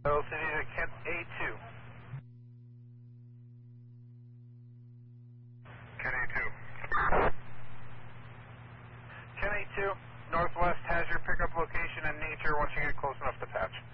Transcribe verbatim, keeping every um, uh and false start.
L C D to Kent A two. Kent A two. Kent A two, Northwest has your pickup location and nature once you get close enough to patch.